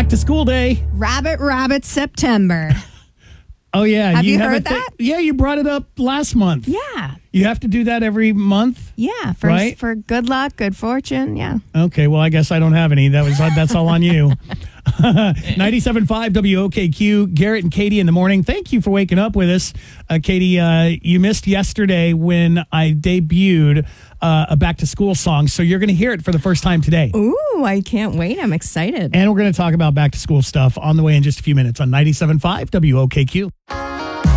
back to school day. Rabbit September. Oh, yeah. Have you heard that? Yeah, you brought it up last month. Yeah. You have to do that every month? Yeah. Right? For good luck, good fortune. Yeah. Okay, well, I guess I don't have any. That's all on you. 97.5 WOKQ, Garrett and Katie in the morning. Thank you for waking up with us. Katie, you missed yesterday when I debuted a back-to-school song, so you're going to hear it for the first time today. Ooh, I can't wait. I'm excited. And we're going to talk about back-to-school stuff on the way in just a few minutes on 97.5 WOKQ.